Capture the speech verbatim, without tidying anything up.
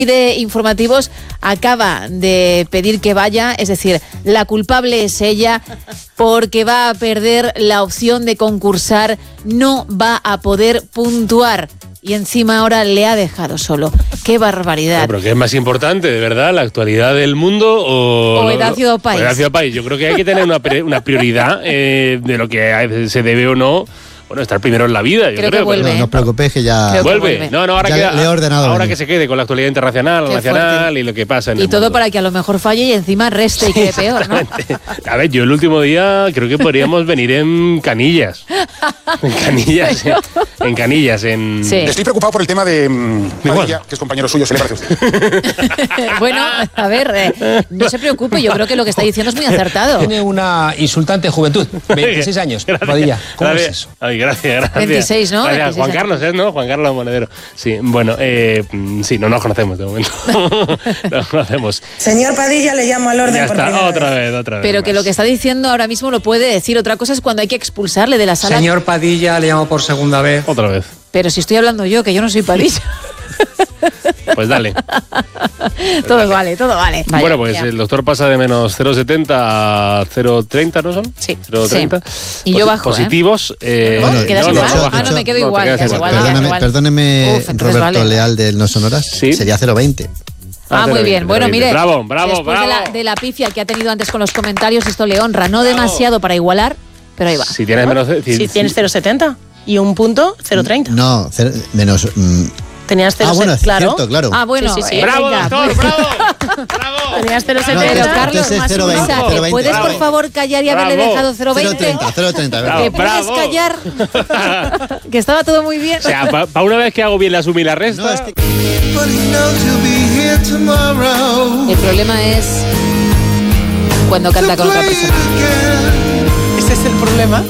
de informativos acaba de pedir que vaya, es decir, la culpable es ella porque va a perder la opción de concursar, no va a poder puntuar y encima ahora le ha dejado solo. ¡Qué barbaridad! No, pero ¿qué es más importante, de verdad, la actualidad del mundo o, o Edacio País? O Edacio País. Yo creo que hay que tener una, una prioridad eh, de lo que se debe o no. Bueno, estar primero en la vida, yo creo. creo Que vuelve, pero ¿eh? No os preocupéis que ya... Creo que vuelve. vuelve. No, no, ahora, ya queda, le he ordenado ahora venir. que se quede con la actualidad internacional, Qué nacional fuerte. y lo que pasa en Y el todo mundo. para que a lo mejor falle y encima reste y quede peor, ¿no? A ver, yo el último día creo que podríamos venir en canillas. En canillas, en, en canillas, en... Sí. Estoy preocupado por el tema de mm, Padilla, que es compañero suyo, ¿se le parece a usted? Bueno, a ver, eh, no se preocupe, yo creo que lo que está diciendo es muy acertado. Tiene una insultante juventud, veintiséis años, Padilla. ¿Cómo Gracias. es eso? Ay, gracias, gracias. veintiséis, ¿no? Gracias. veintiséis Juan años. Carlos, ¿es, no? Juan Carlos Monedero. Sí, bueno, eh, sí, no nos conocemos de momento. No nos conocemos. Señor Padilla, le llamo al orden Ya por está, primera otra vez. vez, otra vez. Pero que más. lo que está diciendo ahora mismo lo puede decir. Otra cosa es cuando hay que expulsarle de la sala. Señor Padilla, le llamo por segunda vez. Otra vez. Pero si estoy hablando yo, que yo no soy Padilla. Pues dale. Todo vale, todo vale. Vaya, Bueno, pues ya. el doctor pasa de menos cero coma setenta a cero coma treinta, ¿no son? Sí. cero coma treinta. Sí. Y yo bajo, ¿eh? Positivos. Eh, Bueno, ¿quedas no, igual? no, Ah, no, me quedo no, te igual, quedas quedas igual. igual. Perdóname, igual. perdóneme Uf, entonces Roberto vale. Leal del No Sonoras. Sí. Sería cero coma veinte. Ah, muy bien. Bueno, mire, Bravo, bravo, después bravo. De, la, de la pifia que ha tenido antes con los comentarios, esto le honra, no demasiado para igualar, pero ahí va. Si tienes menos... Si tienes cero coma setenta y un punto, cero coma treinta. No, cero- menos... mm, Tenías cero ah, coma bueno, setenta, es claro. cierto, claro. Ah, bueno, Sí, sí, sí. eh, ¡Bravo, venga. doctor! ¡Bravo! ¡Bravo! Tenías cero coma No, Pero setenta. Carlos, entonces es más cero coma veinte, Isa, cero ¿te coma veinte. puedes por Bravo. favor callar y haberle Bravo. dejado cero coma cero veinte? coma treinta, cero coma treinta, Bravo. ¿Te puedes Bravo. callar? Que estaba todo muy bien. O sea, para pa una vez que hago bien la suma y la resta... No, es que... El problema es cuando canta con otra persona. Ese es el problema.